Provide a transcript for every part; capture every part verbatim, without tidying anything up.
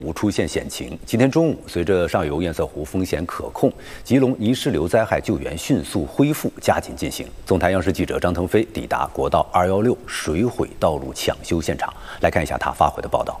无出现险情。今天中午，随着上游堰塞湖风险可控，吉隆泥石流灾害救援迅速恢复，加紧进行。总台央视记者张腾飞抵达国道二一六水毁道路抢修现场，来看一下他发回的报道。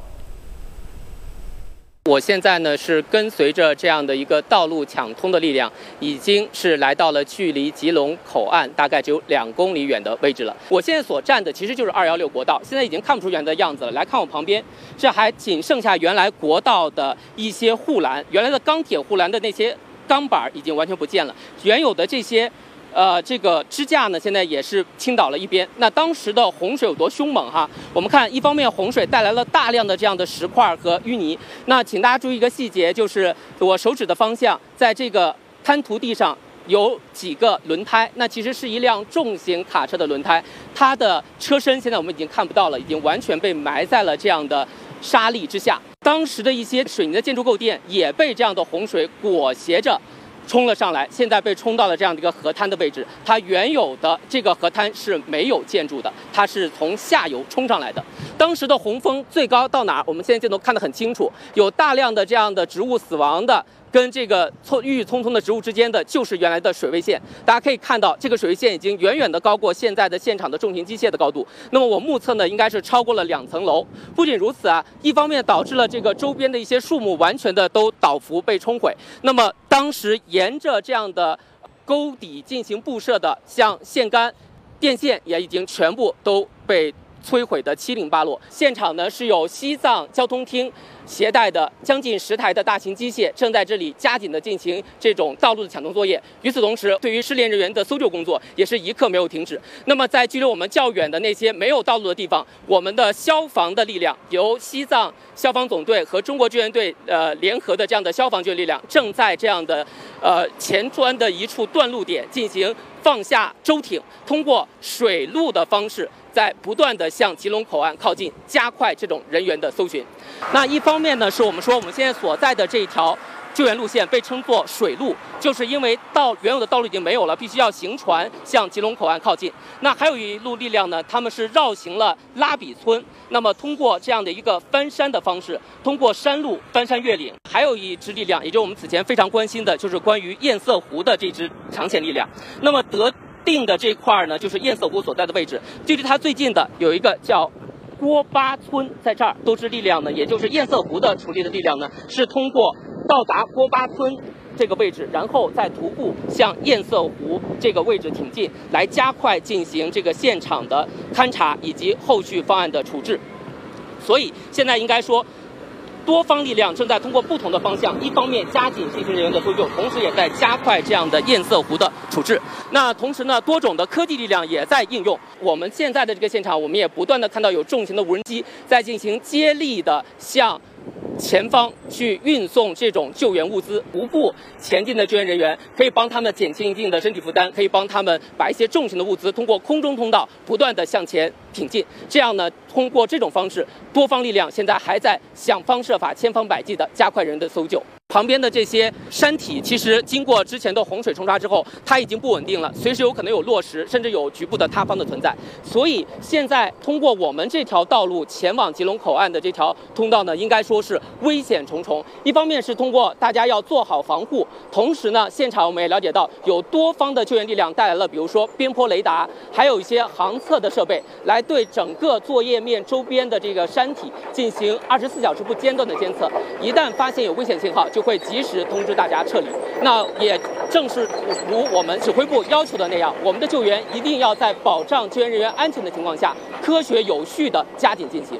我现在呢是跟随着这样的一个道路抢通的力量，已经是来到了距离吉隆口岸大概只有两公里远的位置了。我现在所站的其实就是二一六国道，现在已经看不出原来的样子了。来看我旁边，这还仅剩下原来国道的一些护栏，原来的钢铁护栏的那些钢板已经完全不见了，原有的这些。 呃，这个支架呢，现在也是倾倒了一边。那当时的洪水有多凶猛哈？我们看，一方面洪水带来了大量的这样的石块和淤泥。那请大家注意一个细节，就是我手指的方向，在这个滩涂地上有几个轮胎，那其实是一辆重型卡车的轮胎，它的车身现在我们已经看不到了，已经完全被埋在了这样的沙砾之下。当时的一些水泥的建筑构件也被这样的洪水裹挟着。 冲了上来，现在被冲到了这样的一个河滩的位置。它原有的这个河滩是没有建筑的，它是从下游冲上来的。当时的洪峰最高到哪儿？我们现在镜头看得很清楚，有大量的这样的植物死亡的。 跟这个郁郁葱葱的植物之间的，就是原来的水位线。大家可以看到，这个水位线已经远远的高过现在的现场的重型机械的高度。那么我目测呢，应该是超过了两层楼。不仅如此啊，一方面导致了这个周边的一些树木完全的都倒伏被冲毁。那么当时沿着这样的沟底进行布设的，像线杆、电线也已经全部都被。 摧毁的七零八落。现场呢是有西藏交通厅携带的将近十台的大型机械，正在这里加紧的进行这种道路的抢通作业。与此同时，对于失联人员的搜救工作也是一刻没有停止。那么，在距离我们较远的那些没有道路的地方，我们的消防的力量，由西藏消防总队和中国救援队呃联合的这样的消防救援力量，正在这样的呃前端的一处断路点进行放下舟艇，通过水路的方式。 在不断的向吉隆口岸靠近，加快这种人员的搜寻。那一方面呢，是我们说我们现在所在的这一条救援路线被称作水路，就是因为道原有的道路已经没有了，必须要行船向吉隆口岸靠近。那还有一路力量呢，他们是绕行了拉比村，那么通过这样的一个翻山的方式，通过山路翻山越岭。还有一支力量，也就是我们此前非常关心的，就是关于堰塞湖的这支长线力量。那么得。 定的这块呢，就是堰塞湖所在的位置，距离它最近的有一个叫郭巴村，在这儿多支力量呢，也就是堰塞湖的处理的力量呢，是通过到达郭巴村这个位置，然后再徒步向堰塞湖这个位置挺进，来加快进行这个现场的勘查以及后续方案的处置。所以现在应该说。 多方力量正在通过不同的方向，一方面加紧进行人员的搜救，同时也在加快这样的堰塞湖的处置。那同时呢，多种的科技力量也在应用。我们现在的这个现场，我们也不断的看到有重型的无人机在进行接力的向前方去运送这种救援物资。徒步前进的救援人员可以帮他们减轻一定的身体负担，可以帮他们把一些重型的物资通过空中通道不断的向前挺进。这样呢，通过这种方式，多方力量现在还在想方设法、千方百计的加快人的搜救。 旁边的这些山体，其实经过之前的洪水冲刷之后，它已经不稳定了，随时有可能有落石，甚至有局部的塌方的存在。所以现在通过我们这条道路前往吉隆口岸的这条通道呢，应该说是危险重重。一方面是通过大家要做好防护，同时呢，现场我们也了解到有多方的救援力量带来了，比如说边坡雷达，还有一些航测的设备，来对整个作业面周边的这个山体进行二十四小时不间断的监测。一旦发现有危险信号，就 就会及时通知大家撤离。那也正是如我们指挥部要求的那样，我们的救援一定要在保障救援人员安全的情况下，科学有序的加紧进行。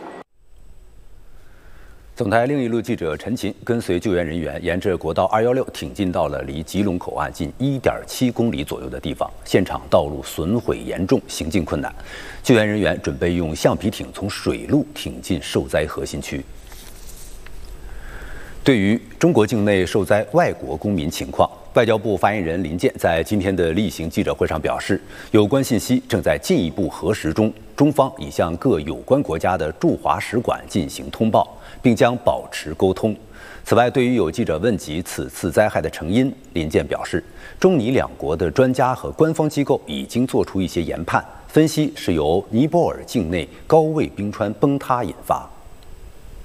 总台另一路记者陈琴跟随救援人员沿着国道二一六挺进到了离吉隆口岸近一点七公里左右的地方，现场道路损毁严重，行进困难。救援人员准备用橡皮艇从水路挺进受灾核心区。 对于中国境内受灾外国公民情况，外交部发言人林健在今天的例行记者会上表示，有关信息正在进一步核实中，中方已向各有关国家的驻华使馆进行通报，并将保持沟通。此外，对于有记者问及此次灾害的成因，林健表示，中尼两国的专家和官方机构已经做出一些研判，分析是由尼泊尔境内高位冰川崩塌引发。